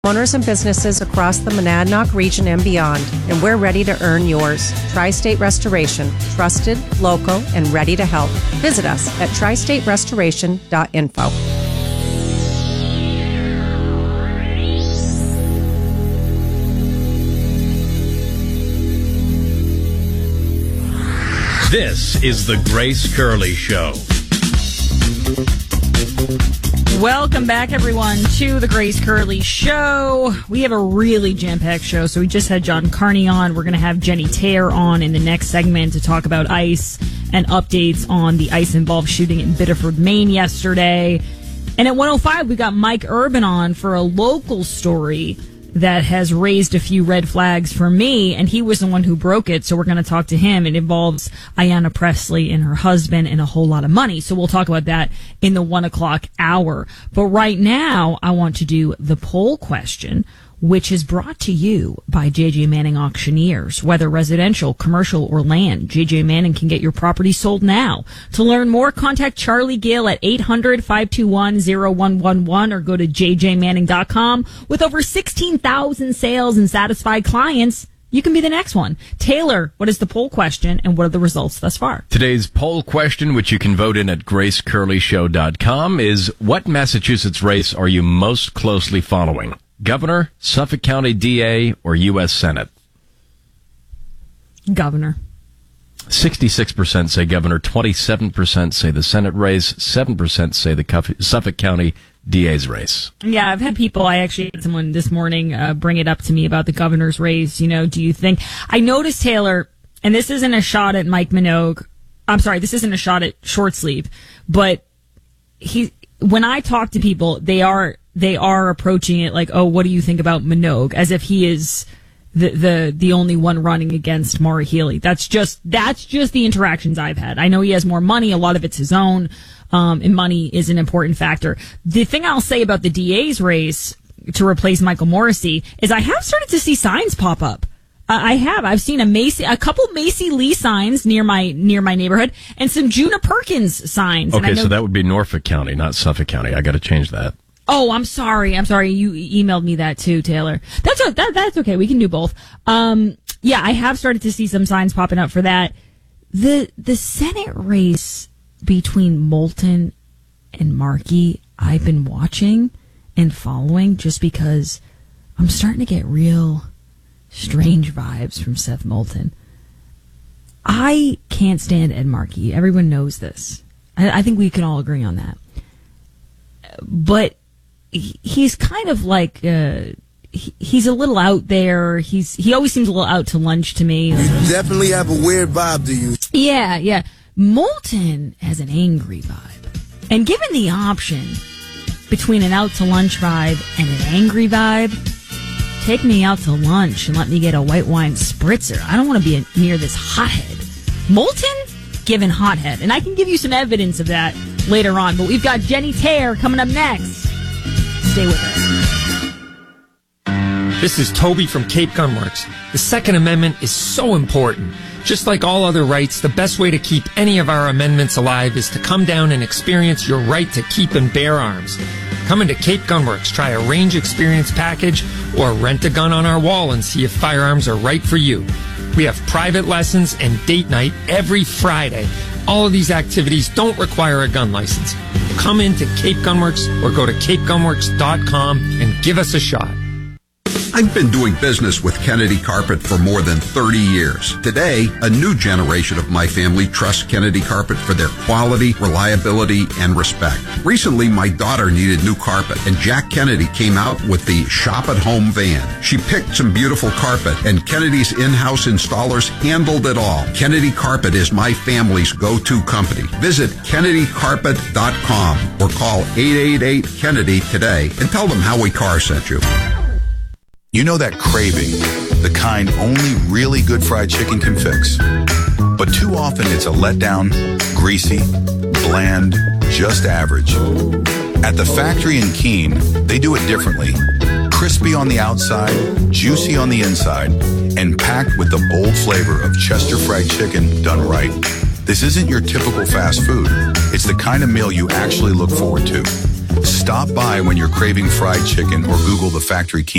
Owners and businesses across the Monadnock region and beyond, and we're ready to earn yours. Tri-State Restoration, trusted, local, and ready to help. Visit us at tristaterestoration.info. This is the Grace Curley Show. Welcome back, everyone, to the Grace Curley Show. We have a really jam-packed show. So we just had John Carney on. We're going to have Jenny Taylor on in the next segment to talk about ICE and updates on the ICE-involved shooting in Biddeford, Maine yesterday. And at 105, we got Mike Urban on for a local story that has raised a few red flags for me, and he was the one who broke it, so we're going to talk to him. It involves Ayanna Pressley and her husband and a whole lot of money, so we'll talk about that in the 1 o'clock hour. But right now, I want to do the poll question, which is brought to you by J.J. Manning Auctioneers. Whether residential, commercial, or land, J.J. Manning can get your property sold now. To learn more, contact Charlie Gill at 800-521-0111 or go to jjmanning.com. With over 16,000 sales and satisfied clients, you can be the next one. Taylor, what is the poll question and what are the results thus far? Today's poll question, which you can vote in at gracecurleyshow.com, is what Massachusetts race are you most closely following? Governor, Suffolk County DA, or U.S. Senate? Governor. 66% say governor, 27% say the Senate race, 7% say the Suffolk County DA's race. Yeah, I've had people, I actually had someone this morning bring it up to me about the governor's race. You know, do you think, I noticed, Taylor, and this isn't a shot at Mike Minogue, I'm sorry, this isn't a shot at Short Sleeve, but when I talk to people, they are approaching it like, oh, what do you think about Minogue? As if he is the only one running against Maura Healey. That's just the interactions I've had. I know he has more money. A lot of it's his own. And money is an important factor. The thing I'll say about the DA's race to replace Michael Morrissey is I have started to see signs pop up. I've seen a couple Macy Lee signs near my neighborhood and some Juna Perkins signs. Okay, so that would be Norfolk County, not Suffolk County. I got to change that. Oh, I'm sorry. You emailed me that too, Taylor. That's okay. We can do both. Yeah, I have started to see some signs popping up for that. The Senate race between Moulton and Markey, I've been watching and following just because I'm starting to get real strange vibes from Seth Moulton. I can't stand Ed Markey. Everyone knows this. I think we can all agree on that. But he's kind of like he's a little out there. He always seems a little out to lunch to me. You definitely have a weird vibe to you. Yeah. Moulton has an angry vibe. And given the option between an out to lunch vibe and an angry vibe, take me out to lunch and let me get a white wine spritzer. I don't want to be near this hothead. Moulton, given hothead. And I can give you some evidence of that later on. But we've got Jenny Taylor coming up next. Stay with us. This is Toby from Cape Gunworks. The Second Amendment is so important. Just like all other rights, the best way to keep any of our amendments alive is to come down and experience your right to keep and bear arms. Come into Cape Gunworks, try a range experience package, or rent a gun on our wall and see if firearms are right for you. We have private lessons and date night every Friday. All of these activities don't require a gun license. Come into Cape Gunworks or go to capegunworks.com and give us a shot. I've been doing business with Kennedy Carpet for more than 30 years. Today, a new generation of my family trusts Kennedy Carpet for their quality, reliability, and respect. Recently, my daughter needed new carpet, and Jack Kennedy came out with the Shop at Home van. She picked some beautiful carpet, and Kennedy's in-house installers handled it all. Kennedy Carpet is my family's go-to company. Visit KennedyCarpet.com or call 888-KENNEDY today and tell them Howie Carr sent you. You know that craving, the kind only really good fried chicken can fix. But too often it's a letdown, greasy, bland, just average. At the factory in Keene, they do it differently. Crispy on the outside, juicy on the inside, and packed with the bold flavor of Chester fried chicken done right. This isn't your typical fast food. It's the kind of meal you actually look forward to. Stop by when you're craving fried chicken or Google the Factory Keene.